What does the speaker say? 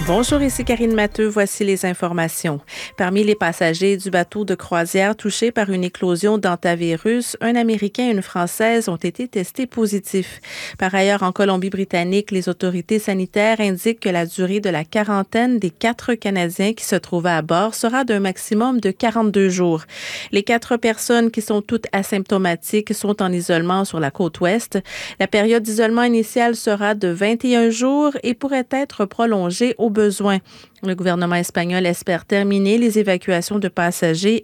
Bonjour, ici Karine Matteux. Voici les informations. Parmi les passagers du bateau de croisière touchés par une éclosion d'hantavirus, un Américain et une Française ont été testés positifs. Par ailleurs, en Colombie-Britannique, les autorités sanitaires indiquent que la durée de la quarantaine des 4 Canadiens qui se trouvaient à bord sera d'un maximum de 42 jours. Les 4 personnes qui sont toutes asymptomatiques sont en isolement sur la côte ouest. La période d'isolement initiale sera de 21 jours et pourrait être prolongée au besoin. Le gouvernement espagnol espère terminer les évacuations de passagers